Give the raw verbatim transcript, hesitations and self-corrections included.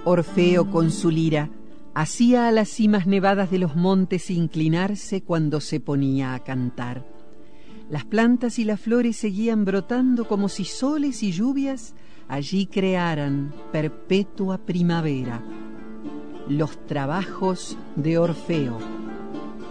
Orfeo con su lira hacía a las cimas nevadas de los montes inclinarse cuando se ponía a cantar. Las plantas y las flores seguían brotando como si soles y lluvias allí crearan perpetua primavera. Los trabajos de Orfeo.